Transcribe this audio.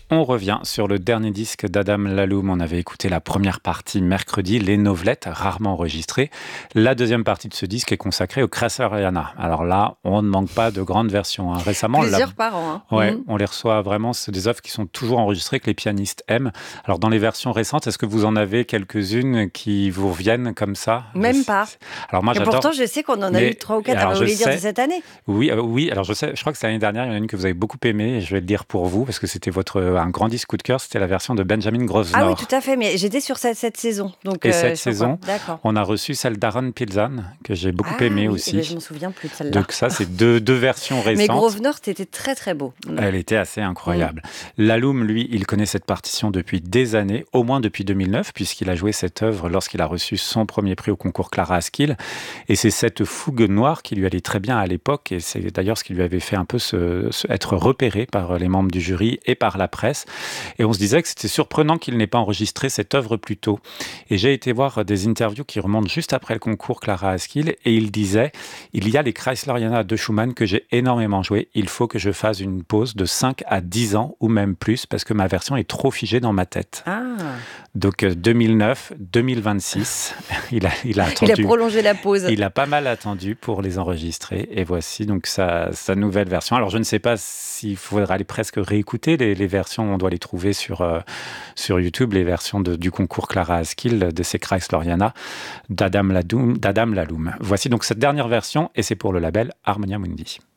On revient sur le dernier disque d'Adam Laloum. On avait écouté la première partie mercredi, Les Novelettes, rarement enregistrées. La deuxième partie de ce disque est consacrée au Kreisleriana. Alors là, on ne manque pas de grandes versions. Récemment, Plusieurs par an. on les reçoit vraiment. C'est des œuvres qui sont toujours enregistrées, que les pianistes aiment. Alors dans les versions récentes, est-ce que vous en avez quelques-unes qui vous reviennent comme ça? Même pas. Alors moi, Et j'adore. pourtant, je sais qu'on en a eu 3 ou 4. Alors, Vous je voulez dire de sais. cette année? Oui, oui. Alors je sais. Je crois que c'est l'année dernière. Il y en a une que vous avez beaucoup aimée. Et je vais le dire pour vous parce que c'était un grand disque coup de cœur. C'était la version de Benjamin Grosvenor. Ah oui, tout à fait. Mais j'étais sur cette saison. Donc, Et cette saison, d'accord. on a reçu celle d'Aaron Pilzan que j'ai beaucoup aimée oui, aussi. Ben, je m'en souviens plus de celle-là. Donc ça, c'est deux versions récentes. Mais Grosvenor, c'était très très beau. Elle était assez incroyable. Laloum, lui, il connaît cette partition depuis des années, au moins depuis 2009, puisqu'il a joué cette œuvre lorsqu'il a reçu son premier prix au concours Clara Askill. Et c'est cette fougue noire qui lui allait très bien à l'époque, et c'est d'ailleurs ce qui lui avait fait un peu être repéré par les membres du jury et par la presse. Et on se disait que c'était surprenant qu'il n'ait pas enregistré cette œuvre plus tôt. Et j'ai été voir des interviews qui remontent juste après le concours Clara Askill, et il disait « Il y a les Kreisleriana de Schumann que j'ai énormément joué, il faut que je fasse une pause de 5 à 10 ans ou même plus parce que ma version est trop figée dans ma tête. » Donc 2009, 2026, il a attendu. Il a prolongé la pause. Il a pas mal attendu pour les enregistrer et voici donc sa nouvelle version. Alors je ne sais pas s'il faudra aller presque réécouter les versions, on doit les trouver sur YouTube, les versions du concours Clara Askill de ces Kreisleriana d'Adam Laloum. Voici donc cette dernière version et c'est pour le label Harmonia Mundi.